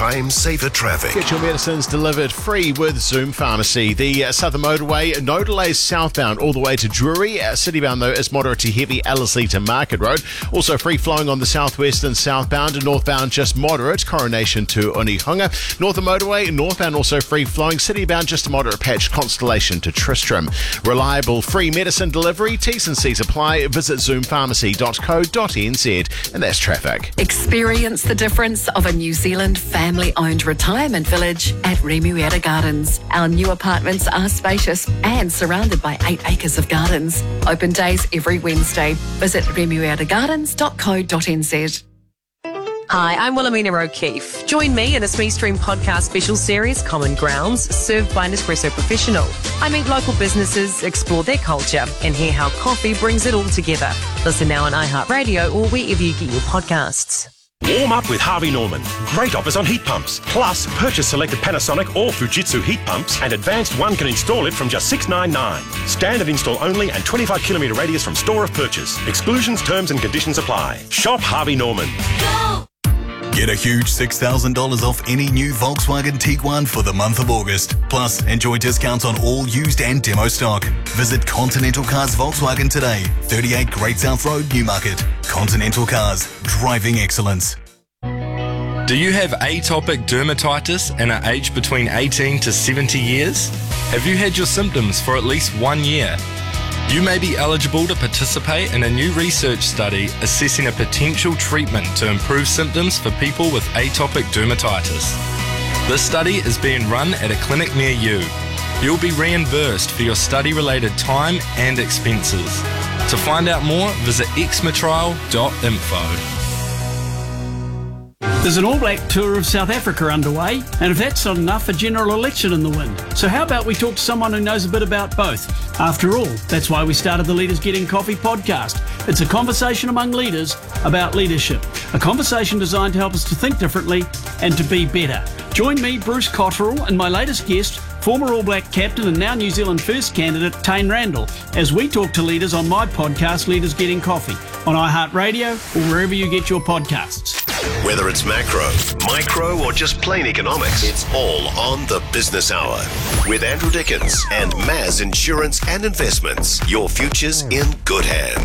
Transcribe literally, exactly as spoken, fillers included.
time-saver traffic. Get your medicines delivered free with Zoom Pharmacy. The uh, Southern Motorway, no delays southbound all the way to Drury. Uh, citybound, though, is moderate to heavy Ellerslie to Market Road. Also free flowing on the southwest and southbound, and northbound just moderate, Coronation to Onehunga. Northern Motorway, northbound also free flowing, citybound just a moderate patch, Constellation to Tristram. Reliable free medicine delivery, T's and C's apply. Visit zoom pharmacy dot co dot n z, and that's traffic. Experience the difference of a New Zealand family-owned retirement village at Remuera Gardens. Our new apartments are spacious and surrounded by eight acres of gardens. Open days every Wednesday. Visit remuera gardens dot co dot n z. Hi, I'm Wilhelmina O'Keefe. Join me in a Smee Stream podcast special series, Common Grounds, served by Nespresso Professional. I meet local businesses, explore their culture, and hear how coffee brings it all together. Listen now on iHeartRadio or wherever you get your podcasts. Warm up with Harvey Norman. Great offers on heat pumps. Plus, purchase selected Panasonic or Fujitsu heat pumps, and Advanced One can install it from just six hundred ninety-nine dollars. Standard install only and twenty-five kilometre radius from store of purchase. Exclusions, terms and conditions apply. Shop Harvey Norman. Go! Get a huge six thousand dollars off any new Volkswagen Tiguan for the month of August. Plus, enjoy discounts on all used and demo stock. Visit Continental Cars Volkswagen today. thirty-eight Great South Road, Newmarket. Continental Cars. Driving excellence. Do you have atopic dermatitis and are aged between eighteen to seventy years? Have you had your symptoms for at least one year? You may be eligible to participate in a new research study assessing a potential treatment to improve symptoms for people with atopic dermatitis. This study is being run at a clinic near you. You'll be reimbursed for your study-related time and expenses. To find out more, visit exmatrial dot info. There's an All Black tour of South Africa underway, and if that's not enough, a general election in the wind. So how about we talk to someone who knows a bit about both? After all, that's why we started the Leaders Getting Coffee podcast. It's a conversation among leaders about leadership. A conversation designed to help us to think differently and to be better. Join me, Bruce Cotterill, and my latest guest, former All Black captain and now New Zealand First candidate, Tane Randall, as we talk to leaders on my podcast, Leaders Getting Coffee, on iHeartRadio or wherever you get your podcasts. Whether it's macro, micro, or just plain economics, it's all on the Business Hour with Andrew Dickens and Maz Insurance and Investments. Your future's in good hands.